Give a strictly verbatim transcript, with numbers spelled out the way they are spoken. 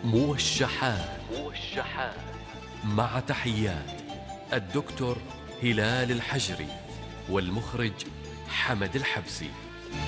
موشحات موشحات مع تحيات الدكتور هلال الحجري والمخرج حمد الحبسي.